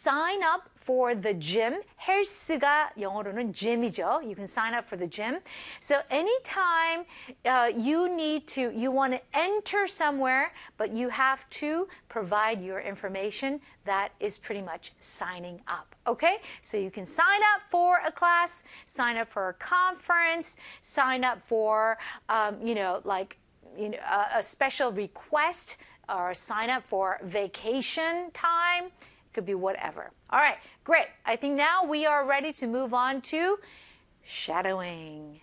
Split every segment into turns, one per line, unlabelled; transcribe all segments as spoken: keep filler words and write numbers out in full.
sign up for the gym. 헬스가 영어로는 gym이죠. You can sign up for the gym. So anytime uh, you need to, you want to enter somewhere, but you have to provide your information, that is pretty much signing up. Okay? So you can sign up for a class, sign up for a conference, sign up for, um, you know, like, you know, a, a special request, or sign up for vacation time. It could be whatever. All right, great. I think now we are ready to move on to shadowing.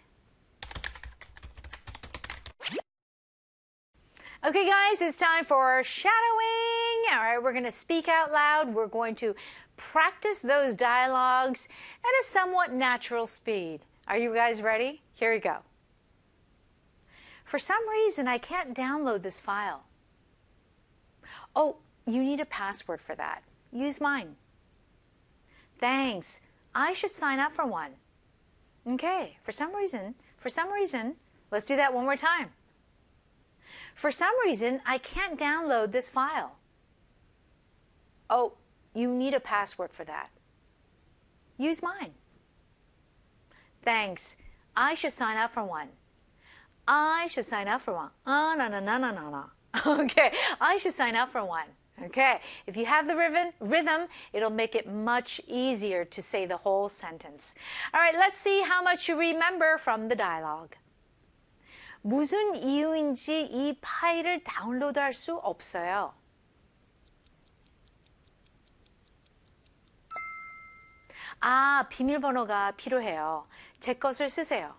Okay, guys, it's time for shadowing. All right, we're going to speak out loud. We're going to practice those dialogues at a somewhat natural speed. Are you guys ready? Here we go. For some reason, I can't download this file. Oh, you need a password for that. Use mine. Thanks. I should sign up for one. Okay, for some reason, for some reason, let's do that one more time. For some reason, I can't download this file. Oh, you need a password for that. Use mine. Thanks. I should sign up for one. I should sign up for one. Ah, no, no, no, no, no, no. Okay, I should sign up for one. Okay, if you have the rhythm, rhythm, it'll make it much easier to say the whole sentence. All right, let's see how much you remember from the dialogue. 무슨 이유인지 이 파일을 다운로드할 수 없어요. 아, 비밀번호가 필요해요. 제 것을 쓰세요.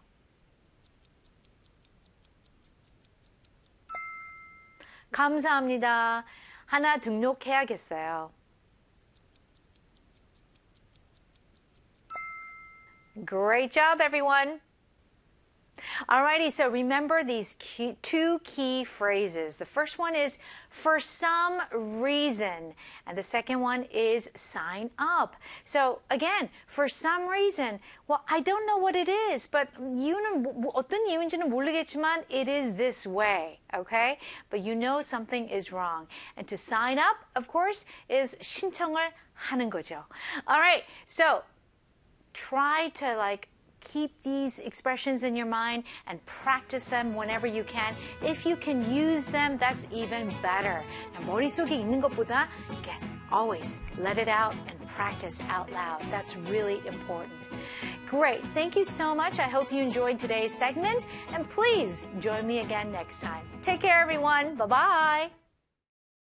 감사합니다. 하나 등록해야겠어요. Great job, everyone. Alrighty, so remember these key, two key phrases. The first one is for some reason, and the second one is sign up. So again, for some reason, well, I don't know what it is, but 이유는 어떤 이유인지는 모르겠지만 it is this way, okay? But you know something is wrong. And to sign up, of course, is 신청을 하는 거죠. Alright, so try to like keep these expressions in your mind and practice them whenever you can. If you can use them, that's even better. 머릿속에 있는 것보다 again, always let it out and practice out loud. That's really important. Great. Thank you so much. I hope you enjoyed today's segment. And please join me again next time. Take care, everyone. Bye-bye.